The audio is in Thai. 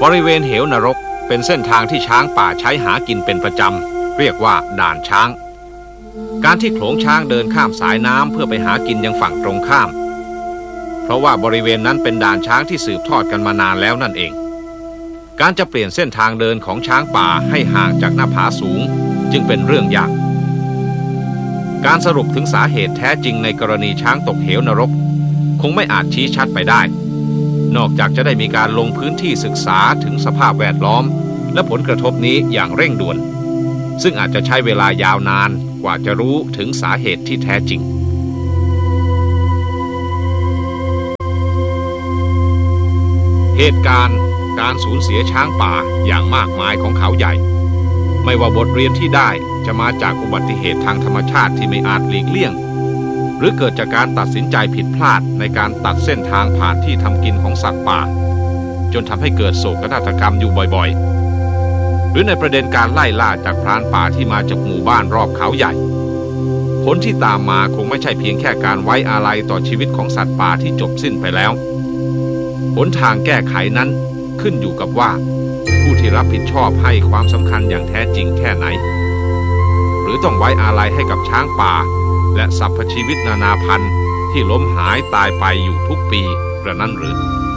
บริเวณเหวนรกเป็นเส้นทางที่ช้างป่าใช้หากินเป็นประจำเรียกว่าด่านช้างการที่โขลงช้างเดินข้ามสายน้ำเพื่อไปหากินยังฝั่งตรงข้ามเพราะว่าบริเวณนั้นเป็นด่านช้างที่สืบทอดกันมานานแล้วนั่นเองการจะเปลี่ยนเส้นทางเดินของช้างป่าให้ห่างจากหน้าผาสูงจึงเป็นเรื่องยากการสรุปถึงสาเหตุแท้จริงในกรณีช้างตกเหวนรกคงไม่อาจชี้ชัดไปได้นอกจากจะได้มีการลงพื้นที่ศึกษาถึงสภาพแวดล้อมและผลกระทบนี้อย่างเร่งด่วนซึ่งอาจจะใช้เวลายาวนานกว่าจะรู้ถึงสาเหตุที่แท้จริงเหตุการณ์การสูญเสียช้างป่าอย่างมากมายของเขาใหญ่ไม่ว่าบทเรียนที่ได้จะมาจากอุบัติเหตุทางธรรมชาติที่ไม่อาจหลีกเลี่ยงหรือเกิดจากการตัดสินใจผิดพลาดในการตัดเส้นทางผ่านที่ทำกินของสัตว์ป่าจนทำให้เกิดโศกนาฏกรรมอยู่บ่อยๆหรือในประเด็นการไล่ล่าจากพรานป่าที่มาจากหมู่บ้านรอบเขาใหญ่ผลที่ตามมาคงไม่ใช่เพียงแค่การไว้อาลัยต่อชีวิตของสัตว์ป่าที่จบสิ้นไปแล้วหนทางแก้ไขนั้นขึ้นอยู่กับว่าผู้ที่รับผิดชอบให้ความสำคัญอย่างแท้จริงแค่ไหนหรือต้องไว้อาลัยให้กับช้างป่าและสรรพชีวิตนานาพันธุ์ที่ล้มหายตายไปอยู่ทุกปีกระนั้นหรือ